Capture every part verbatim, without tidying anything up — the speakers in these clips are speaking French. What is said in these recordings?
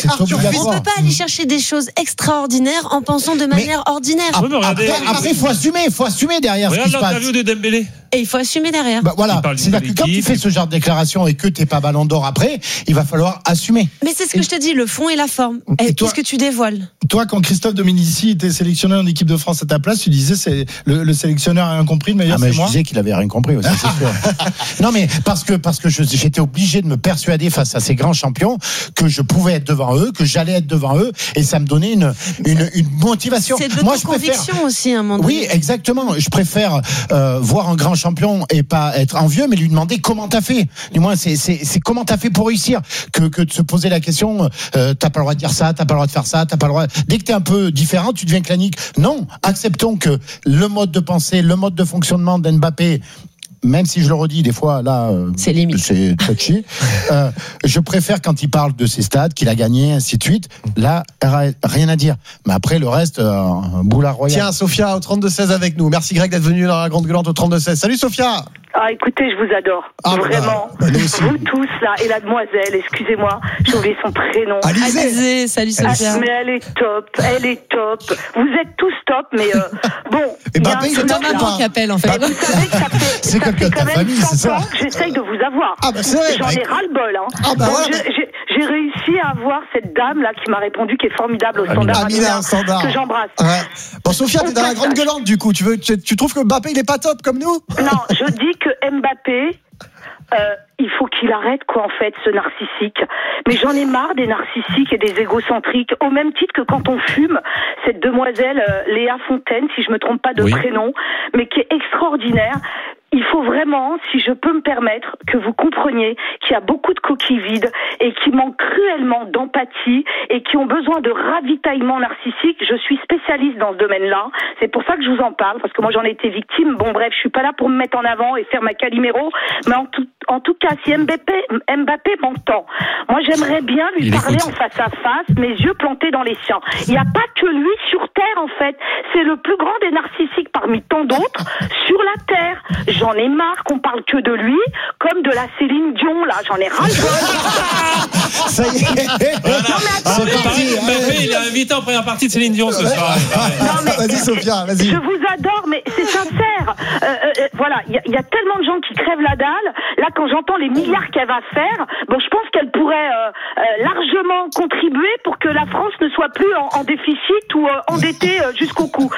Arthur, on ne peut pas aller chercher des choses extraordinaires en pensant de manière mais, ordinaire. Ah, après, après, il faut assumer, il faut assumer derrière regarde ce qui se passe. L'interview de Dembélé. Et il faut assumer derrière. Bah voilà, c'est-à-dire que quand tu fais ce genre de déclaration et que t'es pas Ballon d'Or après, il va falloir assumer. Mais c'est ce que et je te dis, le fond et la forme. Et Qu'est-ce que tu dévoiles ? Toi, quand Christophe Dominici était sélectionné en équipe de France à ta place, tu disais c'est le, le sélectionneur a rien compris, le meilleur ah mais c'est je moi. Je disais qu'il avait rien compris aussi, c'est sûr. Non mais parce que parce que je, j'étais obligé de me persuader face à ces grands champions que je pouvais être devant eux, que j'allais être devant eux, et ça me donnait une une, une motivation. C'est de moi, je conviction préfère, aussi à un moment donné. Oui, exactement. Je préfère euh, voir un grand champion et pas être envieux, mais lui demander comment t'as fait. Du moins, c'est c'est c'est comment t'as fait pour réussir, que que de se poser la question. Euh, t'as pas le droit de dire ça, t'as pas le droit de faire ça, t'as pas le droit. Dès que t'es un peu différent, tu deviens clanique. Non, acceptons que le mode de pensée, le mode de fonctionnement d'Mbappé, même si je le redis des fois là euh, c'est limite, c'est touchy, euh, je préfère quand il parle de ses stades qu'il a gagné ainsi de suite, là rien à dire, mais après le reste euh, boulard royal. Tiens, Sophia au trente-deux seize avec nous. Merci Greg d'être venu dans la Grande Gueulante au trente-deux seize. Salut Sophia. Ah, écoutez, je vous adore. Ah, vraiment. Bah, bah, vous tous, là, et la demoiselle, excusez-moi, j'ai oublié son prénom. Alizé. Alizé, salut Sophia. Ah, mais elle est top, elle est top. Vous êtes tous top, mais euh, bon. Et bah, c'est ta maman qui appelle, en fait. Bah, vous savez que ça fait, c'est ça fait quand même famille, cent ans que j'essaye de vous avoir. Ah, bah, c'est vrai. J'en bah, ai ras-le-bol, hein. Ah, bah, bon, voilà, je, j'ai, j'ai réussi à avoir cette dame-là qui m'a répondu, qui est formidable au standard. Amina, standard. Que j'embrasse. Ouais. Bon, Sophia, t'es dans la Grande Gueulante, du coup. Tu, veux, tu, tu trouves que Mbappé, il est pas top comme nous? Non, je dis que Mbappé, Euh, il faut qu'il arrête quoi en fait ce narcissique. Mais j'en ai marre des narcissiques et des égocentriques. Au même titre que quand on fume, cette demoiselle euh, Léa Fontaine, si je me trompe pas de oui. prénom, mais qui est extraordinaire. Il faut vraiment, si je peux me permettre, que vous compreniez qu'il y a beaucoup de coquilles vides et qui manquent cruellement d'empathie et qui ont besoin de ravitaillement narcissique. Je suis spécialiste dans ce domaine-là. C'est pour ça que je vous en parle, parce que moi j'en ai été victime. Bon bref, je suis pas là pour me mettre en avant et faire ma Calimero, mais en tout, en tout cas, si Mbappé, Mbappé m'entend, moi j'aimerais bien lui Il parler écoute. en face à face, mes yeux plantés dans les siens. Il n'y a pas que lui sur Terre en fait. C'est le plus grand des narcissiques parmi tant d'autres sur la Terre. J'en ai marre qu'on parle que de lui, comme de la Céline Dion, là. J'en ai ras-le-bol. Ça y est. Voilà. Non, mais attends, c'est parti. Mbappé, il est invité en première partie de Céline Dion ce soir. Non, mais vas-y, Sophia, vas-y. Je vous adore, mais c'est sincère. Euh, euh, voilà, il y, y a tellement de gens qui crèvent la dalle. Là, quand j'entends les milliards qu'elle va faire, bon, je pense qu'elle pourrait euh, euh, largement contribuer pour que la France ne soit plus en, en déficit ou euh, endettée euh, jusqu'au cou.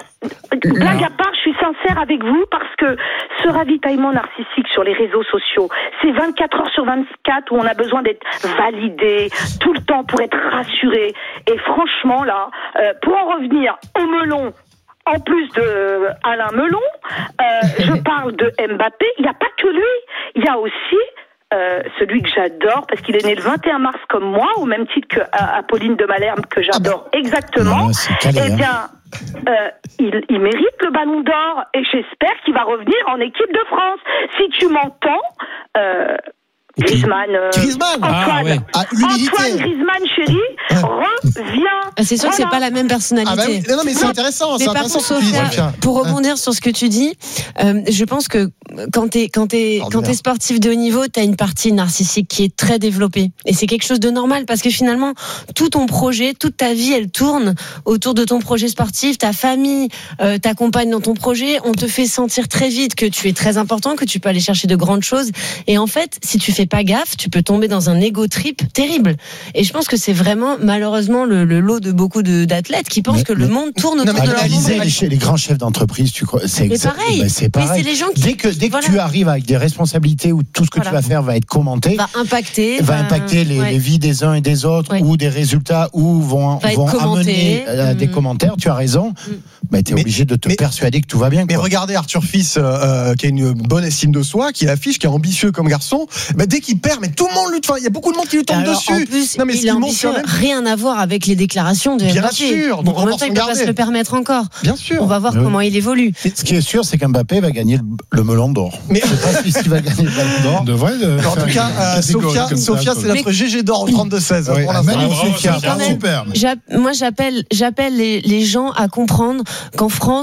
Blague à part, je suis sincère avec vous parce que ce ravitaillement narcissique sur les réseaux sociaux, c'est vingt-quatre heures sur vingt-quatre où on a besoin d'être validé tout le temps pour être rassuré. Et franchement, là, euh, pour en revenir au melon, en plus de Alain Melon, euh, je parle de Mbappé. Il n'y a pas que lui, il y a aussi Euh, celui que j'adore parce qu'il est né le vingt et un mars comme moi, au même titre que euh, Apolline de Malherbe que j'adore ah bah, exactement. Non, calé, eh bien, hein. euh, il, il mérite le Ballon d'Or et j'espère qu'il va revenir en équipe de France. Si tu m'entends, euh, Griezmann, euh, Griezmann Antoine, ah, ouais. ah, Antoine Griezmann, chérie, reviens. Ah, c'est sûr voilà. que c'est pas la même personnalité. Ah bah oui. Non, mais c'est intéressant. Mais c'est par intéressant contre, Sophia, pour rebondir sur ce que tu dis, euh, je pense que quand t'es quand t'es quand t'es sportif de haut niveau, t'as une partie narcissique qui est très développée, et c'est quelque chose de normal parce que finalement, tout ton projet, toute ta vie, elle tourne autour de ton projet sportif. Ta famille euh, t'accompagne dans ton projet. On te fait sentir très vite que tu es très important, que tu peux aller chercher de grandes choses. Et en fait, si tu fais pas gaffe, tu peux tomber dans un ego trip terrible. Et je pense que c'est vraiment malheureusement le, le lot de beaucoup de, d'athlètes qui pensent mais, que mais, le monde tourne autour non, de leur monde. Les, les grands chefs d'entreprise, tu crois, c'est, exa- pareil. Ben c'est pareil. Mais c'est les gens qui, dès que dès voilà. que tu arrives avec des responsabilités où tout ce que voilà. tu vas faire va être commenté, va impacter, va impacter les, ouais. les vies des uns et des autres, ouais. ou des résultats où vont va vont amener euh, mmh. des commentaires. Tu as raison. Mmh. Ben, tu es obligé de te mais, persuader que tout va bien. Mais quoi. Regardez Arthur Fils, euh, qui a une bonne estime de soi, qui affiche, qui est ambitieux comme garçon. Ben, dès qu'il perd, mais tout le monde lui, enfin, il y a beaucoup de monde qui lui tombe alors, dessus. En plus, non, mais il est ambitieux, même... rien à voir avec les déclarations de Mbappé. Bien sûr. Bon, en même temps, il ne peut pas se le permettre encore. Bien sûr. On va voir oui. comment il évolue. Ce qui est sûr, c'est qu'Mbappé va gagner le, le melon d'or. Mais je ne sais pas s'il va gagner le ballon d'or. De vrai, de en tout cas, euh, Sophia, Sophia c'est notre G G d'or au trente-deux seize. Oui, magnifique, super. Moi, j'appelle, j'appelle les, les gens à comprendre qu'en France,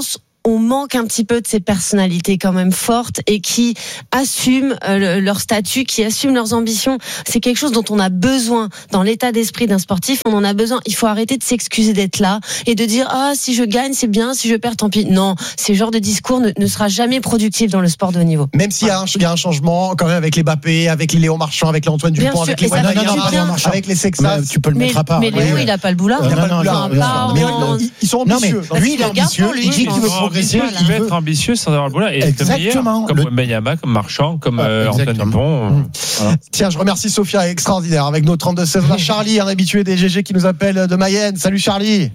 on manque un petit peu de ces personnalités quand même fortes et qui assument euh, leur statut, qui assument leurs ambitions. C'est quelque chose dont on a besoin dans l'état d'esprit d'un sportif. On en a besoin. Il faut arrêter de s'excuser d'être là et de dire ah si je gagne c'est bien, si je perds tant pis. Non, ce genre de discours ne, ne sera jamais productif dans le sport de haut niveau. Même s'il y a un, il y a un changement quand même avec les Mbappé, avec les Léon Marchand, avec les Antoine Dupont, avec les Wanyama, avec les Sexas. Tu peux le mettre à part. Mais Léon, il a pas le boulard. Il a pas le boulard. Ils sont ambitieux. Lui, il est ambitieux. Il dit qu'il veut progresser. Il veut être ambitieux sans avoir le boulard. Et être meilleur, comme Wanyama, comme Marchand, comme Antoine Dupont. Tiens, je remercie Sophia, extraordinaire, avec nos trente-deux seize. Là, Charlie, un habitué des G G qui nous appelle de Mayenne. Salut Charlie.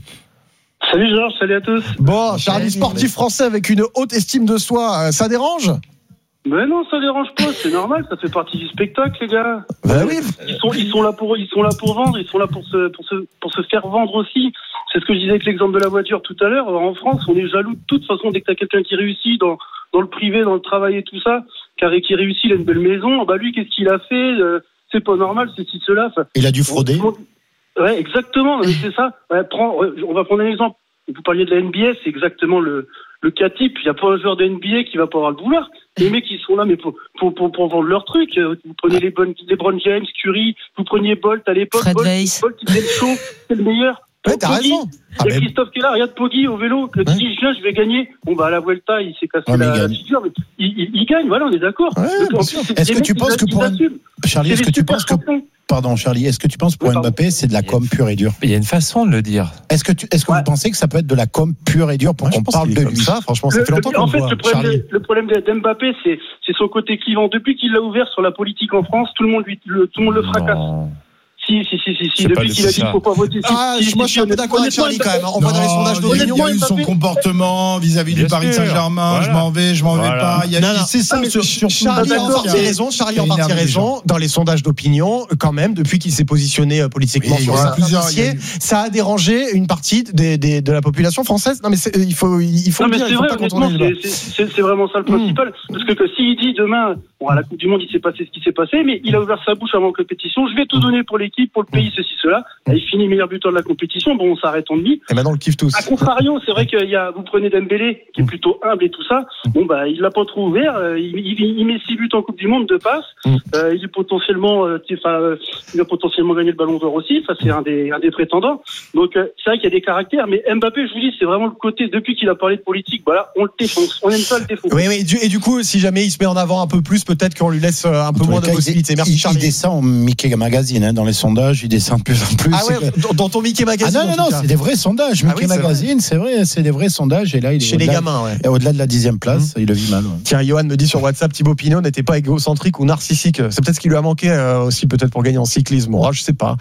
Salut Georges, salut à tous. Bon, Charlie, sportif français avec une haute estime de soi, ça dérange ? Mais non, ça dérange pas, c'est normal, ça fait partie du spectacle, les gars. Bah oui. Ils sont, ils sont là pour, ils sont là pour vendre, ils sont là pour se, pour se, pour se faire vendre aussi. C'est ce que je disais avec l'exemple de la voiture tout à l'heure. En France, on est jaloux de toute façon dès que t'as quelqu'un qui réussit dans, dans le privé, dans le travail et tout ça, car qui réussit, il a une belle maison. Bah lui, qu'est-ce qu'il a fait ? C'est pas normal, c'est ci, cela. Il a dû frauder. Ouais, exactement, c'est ça. Ouais, prends, on va prendre un exemple. Vous parliez de la N B A, c'est exactement le, le cas type. Il n'y a pas un joueur de N B A qui va pas avoir le boulard. Les mecs, ils sont là, mais pour, pour, pour, pour vendre leur truc. Vous prenez les bonnes, LeBron James, Curry, vous preniez Bolt à l'époque. Fred Bolt, Weiss. Bolt, il faisait le show, c'est le meilleur. Ouais, t'as Poggi, raison. Ah, il y a Christophe qui est là, regarde Poggi au vélo. Le dit, je viens, je vais gagner. Bon, bah, à la Vuelta, il s'est cassé ouais, la, la figure, mais il, il, il gagne, voilà, on est d'accord. Ouais, Donc, plus, est-ce que tu penses que pour un... Charlie, est-ce que tu penses que Pardon, Charlie, est-ce que tu penses pour Mbappé, c'est de la com pure et dure ? Il y a une façon de le dire. Est-ce que, tu, est-ce que ouais. vous pensez que ça peut être de la com pure et dure pour ouais, qu'on parle de lui ? Ça, franchement, ça le, fait longtemps le, qu'on en fait, le voit. Le problème, le problème d'Mbappé, c'est, c'est son côté clivant. Depuis qu'il l'a ouvert sur la politique en France, tout le monde, lui, le, tout le, monde le fracasse. Non. Si, si, si, si, si. Depuis qu'il a dit qu'il ne faut pas voter. Ah, si, moi, si, je suis un peu d'accord avec Charlie quand même. On voit dans les sondages d'opinion. Il y a eu son comportement vis-à-vis du Paris Saint-Germain. Voilà. Je m'en vais, je m'en vais voilà. pas. Il y a, non, non. C'est ça, sur, sur Charlie en partie raison. Charlie en partie raison. Dans les sondages d'opinion, quand même, depuis qu'il s'est positionné politiquement sur un dossier, ça a dérangé une partie des, des, de la population française. Non, mais il faut, il faut non, le dire. Mais c'est vrai, honnêtement, c'est vraiment ça le principal. Parce que s'il dit demain, bon, à la Coupe du Monde, il s'est passé ce qui s'est passé, mais il a ouvert sa bouche avant la compétition. Je vais tout donner pour l'équipe, pour le pays, ceci, cela. Et il finit meilleur buteur de la compétition. Bon, on s'arrête en demi. Et maintenant, on le kiffe tous. A contrario, c'est vrai qu'il y a, vous prenez Dembélé, qui est plutôt humble et tout ça. Bon, bah, il l'a pas trop ouvert. Il, il, il met six buts en Coupe du Monde, deux passes. Euh, il est potentiellement, enfin, euh, il a potentiellement gagné le Ballon d'Or aussi. Ça, c'est un des, un des prétendants. Donc, euh, c'est vrai qu'il y a des caractères. Mais Mbappé, je vous dis, c'est vraiment le côté, depuis qu'il a parlé de politique, voilà, on le défonce. On aime pas le défoncer. Oui, oui. Et du coup, si jamais il se met en avant un peu plus, peut-être qu'on lui laisse un peu moins de possibilités. Merci, Charlie. Il descend en Mickey Magazine, hein, dans les sondages, il descend de plus en plus. Ah ouais, dans ton Mickey Magazine. Ah non, non, non, c'est des vrais sondages. Mickey ah oui, Magazine, c'est vrai, c'est des vrais sondages. Et là, il est chez les gamins, ouais. Et au-delà de la dixième place, mmh. il le vit mal. Ouais. Tiens, Johan me dit sur WhatsApp, Thibaut Pinot n'était pas égocentrique ou narcissique. C'est peut-être ce qui lui a manqué euh, aussi, peut-être pour gagner en cyclisme. Moi, je sais pas.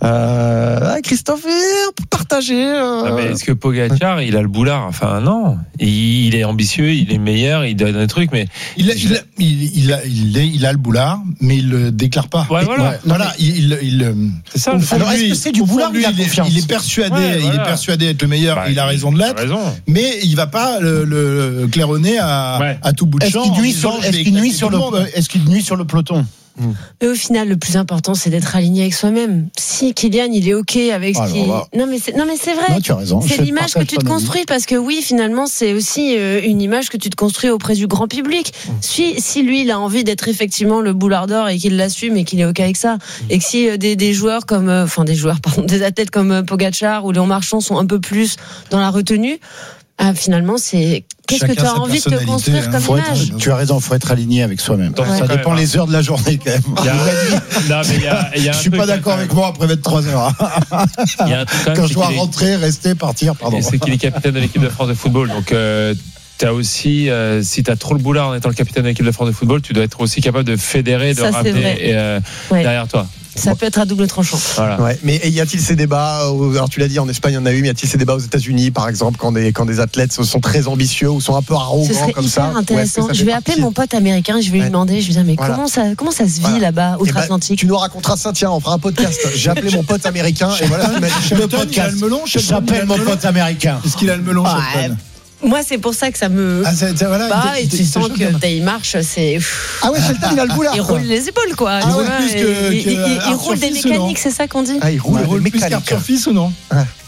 Euh, Christophe est un peu partagé. Euh... Non, mais est-ce que Pogacar, il a le boulard ? Enfin, non. Il, il est ambitieux, il est meilleur, il donne un truc, mais. Il a, il a, il, il a, il, est, il a le boulard, mais il le déclare pas. Ouais, voilà. Ouais, voilà, il, il, il, c'est ça. Alors, est-ce que c'est du boulard ou il, il est persuadé, ouais, voilà. il est persuadé d'être le meilleur. Bah, il a raison de l'être. Raison. Mais il va pas le, le claironner à, ouais. à tout bout de champ. Est-ce qu'il nuit sur, est-ce qu'il nuit sur le, est-ce qu'il nuit sur le peloton? Mais au final, le plus important, c'est d'être aligné avec soi-même. Si Kylian, il est ok avec ce qui. Non mais c'est, non mais c'est vrai. Non, tu as raison. C'est l'image que tu te construis parce que oui, finalement, c'est aussi une image que tu te construis auprès du grand public. Si, si lui, il a envie d'être effectivement le boulard d'or et qu'il l'assume et qu'il est ok avec ça, et que si des, des joueurs comme, enfin des joueurs, pardon, des athlètes comme Pogacar ou Léon Marchand sont un peu plus dans la retenue. Ah, finalement, c'est qu'est-ce Chacun que tu as envie de te construire hein. comme image être, Tu as raison, il faut être aligné avec soi-même. Ouais. Ça dépend les heures de la journée quand même. Il y a, non, mais il y a, il y a je suis pas d'accord avec moi après vingt-trois heures. Il y a un truc quand, quand je dois rentrer, est... rester, partir, pardon. Et c'est qu'il est capitaine de l'équipe de France de football, donc. Euh, T'as aussi, euh, si t'as trop le boulard en étant le capitaine de l'équipe de France de football, tu dois être aussi capable de fédérer, de ça, ramener euh, ouais. derrière toi. Ça peut être à double tranchant. Voilà. Ouais. Mais y a-t-il ces débats, alors tu l'as dit, en Espagne, il y en a eu, mais y a-t-il ces débats aux États-Unis, par exemple, quand des, quand des athlètes sont très ambitieux ou sont un peu arrogants comme ça? Ce serait intéressant. Je vais appeler mon pote américain et je vais lui demander, je vais dire, mais voilà. comment, ça, comment ça se vit voilà. là-bas, outre-Atlantique? Ben, tu nous raconteras ça, tiens, on fera un podcast. J'ai appelé mon pote américain et voilà ce qu'il m'a dit. Le podcast. J'appelle mon pote américain. Est-ce qu'il a le melon, Shelton? Moi, c'est pour ça que ça me. Ah, c'est, c'est, voilà, bah, et tu sens que dès il marche, c'est. Ah ouais, Shelton, il a le boulard. Il roule les épaules, quoi. Ah ouais, plus que, il, que il, il roule des mécaniques, c'est ça qu'on dit? Ah, il roule, il roule plus qu'Arthur Fils ou non?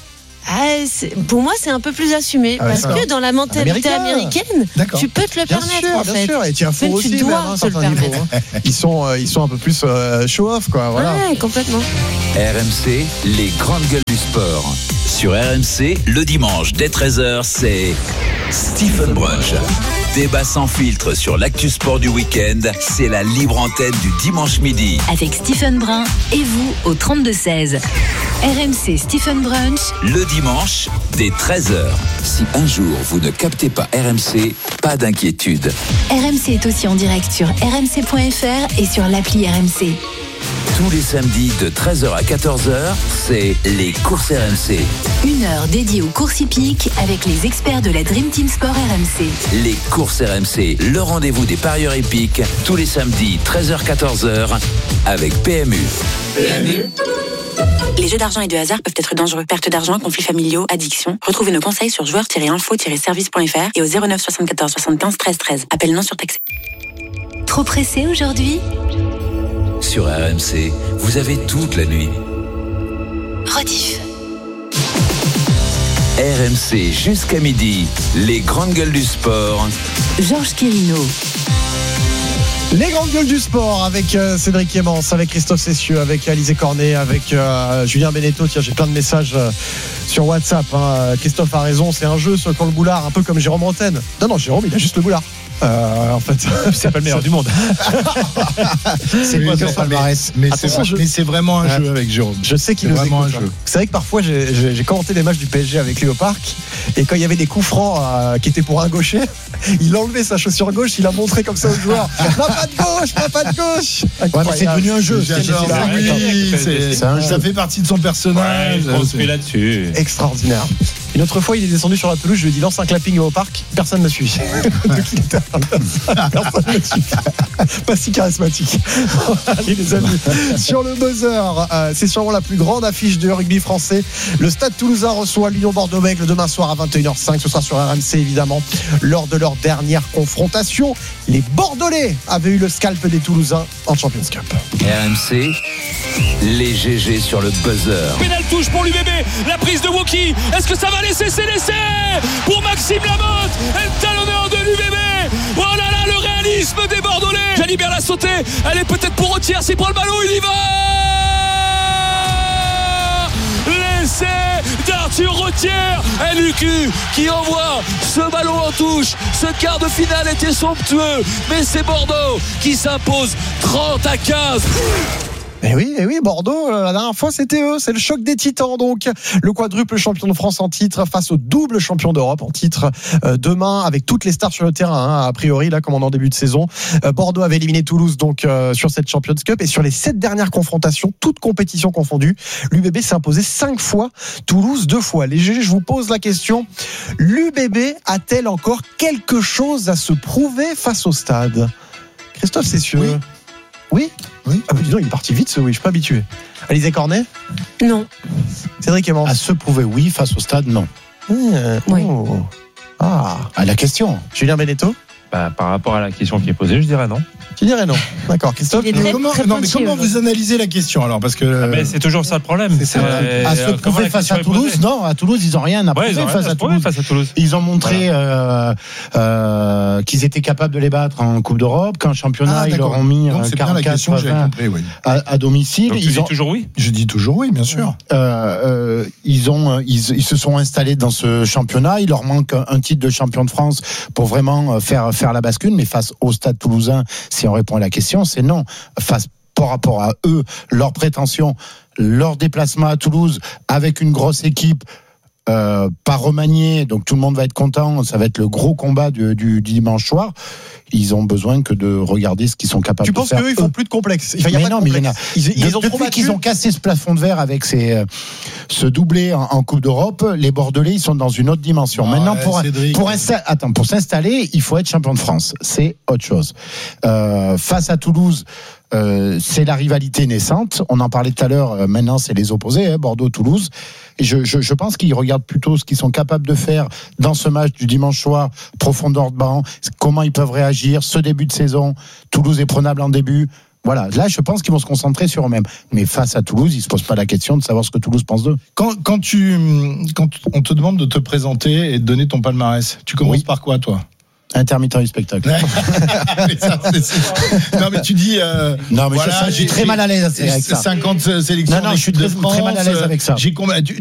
Ah, pour moi, c'est un peu plus assumé. Ah ouais, parce que dans la mentalité américaine, D'accord. tu peux te le bien permettre. Sûr, en bien fait. sûr. Et tu as faux aussi, tu dois même, hein, te le permettre. Niveau, hein. Ils sont, euh, ils sont un peu plus euh, show-off, quoi. Voilà. Ouais, complètement. R M C, les grandes gueules du sport. Sur R M C, le dimanche dès treize heures, c'est Stephen Brunch. Débat sans filtre sur l'actu sport du week-end, c'est la libre antenne du dimanche midi. Avec Stephen Brun et vous au trente-deux seize. R M C Stephen Brunch. Le dimanche dès treize heures. Si un jour vous ne captez pas R M C, pas d'inquiétude. R M C est aussi en direct sur r m c point f r et sur l'appli R M C. Tous les samedis de treize heures à quatorze heures, c'est les courses R M C. Une heure dédiée aux courses hippiques avec les experts de la Dream Team Sport R M C. Les courses R M C, le rendez-vous des parieurs hippiques, tous les samedis treize heures à quatorze heures avec P M U. P M U. Les jeux d'argent et de hasard peuvent être dangereux. Perte d'argent, conflits familiaux, addiction. Retrouvez nos conseils sur joueurs tiret info tiret service point f r et au zéro neuf soixante-quatorze soixante-quinze treize treize. Appel non surtaxé. Trop pressé aujourd'hui ? Sur R M C, vous avez toute la nuit. Rediff. R M C jusqu'à midi, les grandes gueules du sport. Georges Quirino. Les grandes gueules du sport avec euh, Cédric Hémence, avec Christophe Cessieux, avec Alizé Cornet, avec euh, Julien Beneteau. Tiens, j'ai plein de messages euh, sur WhatsApp. Hein. Christophe a raison, c'est un jeu sur le boulard, un peu comme Jérôme Rotten. Non, non, Jérôme, il a juste le boulard. Euh, en fait, c'est pas le meilleur du monde. C'est oui, quoi son palmarès? Mais, je... mais c'est vraiment un jeu avec Jérôme. Je sais qu'il c'est nous vraiment écoute, un jeu. C'est vrai que parfois j'ai, j'ai, j'ai commenté les matchs du P S G avec lui au parc, et quand il y avait des coups francs euh, qui étaient pour un gaucher, il enlevait sa chaussure gauche, il a montré comme ça aux joueurs. Non, pas de gauche, pas, pas de gauche. Ouais, c'est devenu un jeu. C'est c'est oui, c'est, c'est un jeu. Ça fait partie de son personnage. Ouais, on se met là-dessus. Extraordinaire. Une autre fois, il est descendu sur la pelouse, je lui ai dit lance un clapping au parc, personne ne m'a suivi. Donc il était personne ne m'a suivi. Pas si charismatique. Allez les amis, sur le buzzer, euh, c'est sûrement la plus grande affiche de rugby français. Le Stade Toulousain reçoit l'Union Bordeaux-Bègles demain soir à vingt et une heures cinq. Ce sera sur R M C évidemment, lors de leur dernière confrontation. Les Bordelais avaient eu le scalp des Toulousains en Champions Cup. R M C, les G G sur le buzzer. Pénal touche pour l'U B B, la prise de Woki. Est-ce que ça va laisser, c'est laissé pour Maxime Lamotte, le talonneur de l'U B B. Oh là là, le réalisme des Bordelais. Jalibert l'a sauté, elle est peut-être pour Retière, c'est pour le ballon, il y va. L'essai d'Arthur Retière, L U Q qui envoie ce ballon en touche. Ce quart de finale était somptueux, mais c'est Bordeaux qui s'impose trente à quinze. Eh oui, eh oui, Bordeaux, la dernière fois, c'était eux. C'est le choc des titans, donc. Le quadruple champion de France en titre face au double champion d'Europe en titre. Euh, demain, avec toutes les stars sur le terrain, hein, a priori, là, comme en début de saison. Euh, Bordeaux avait éliminé Toulouse, donc, euh, sur cette Champions Cup. Et sur les sept dernières confrontations, toutes compétitions confondues, l'U B B s'est imposé cinq fois, Toulouse deux fois. Les G G, je vous pose la question. L'U B B a-t-elle encore quelque chose à se prouver face au Stade? Christophe Cessieux. Oui. Oui? Oui. Ah, bah dis donc, il est parti vite, ce oui, je suis pas habitué. Alizé Cornet? Non. Cédric Hémence? À se prouver oui, face au Stade, non. Mmh, oui. Oh. Ah. À la question. Julien Beneteau? Bah, par rapport à la question qui est posée, je dirais non. Tu dirais non. D'accord. Christophe? Très, comment, très non, mais comment vous analysez la question alors? Parce que ah, mais c'est toujours ça le problème. C'est ça. Euh, à se prouver face à Toulouse? Non, à Toulouse, ils n'ont rien à prouver ouais, face, à Toulouse. face à Toulouse. Ils ont montré voilà. euh, euh, qu'ils étaient capables de les battre en Coupe d'Europe, qu'en championnat, ah, ils leur ont mis donc, quarante-quatre compris, oui. à, à domicile. Donc, ils tu ont... dis toujours oui? Je dis toujours oui, bien sûr. Euh, euh, ils, ont, ils, ils se sont installés dans ce championnat. Il leur manque un titre de champion de France pour vraiment faire, faire la bascule. Mais face au Stade Toulousain, si on répond à la question, c'est non. Face par rapport à eux, leurs prétentions, leur déplacement à Toulouse avec une grosse équipe, euh, pas remaniée, donc tout le monde va être content. Ça va être le gros combat du, du, du dimanche soir. Ils ont besoin que de regarder ce qu'ils sont capables tu de faire. Tu penses qu'eux, ils font plus de complexes? Enfin, mais non, mais il y en a. Ils, ils de, ont depuis qu'ils ont cassé ce plafond de verre avec ces, ce doublé en, en Coupe d'Europe, les Bordelais, ils sont dans une autre dimension. Ah, Maintenant, pour, pour, insta- attends, pour s'installer, il faut être champion de France. C'est autre chose. Euh, face à Toulouse, Euh, c'est la rivalité naissante. On en parlait tout à l'heure. Euh, maintenant, c'est les opposés, hein, Bordeaux-Toulouse. Et je, je, je pense qu'ils regardent plutôt ce qu'ils sont capables de faire dans ce match du dimanche soir, profondeur de banc, comment ils peuvent réagir. Ce début de saison, Toulouse est prenable en début. Voilà, là je pense qu'ils vont se concentrer sur eux-mêmes. Mais face à Toulouse, ils se posent pas la question de savoir ce que Toulouse pense d'eux. Quand, quand, tu, quand on te demande de te présenter et de donner ton palmarès, tu commences oui. par quoi toi ? Intermittent du spectacle. mais ça, c'est, c'est... Non mais tu dis. Euh, non mais voilà, je, je suis très mal à l'aise avec ça. cinquante sélections. Non non, je suis très, très mal à l'aise avec ça. J'ai comb... tu,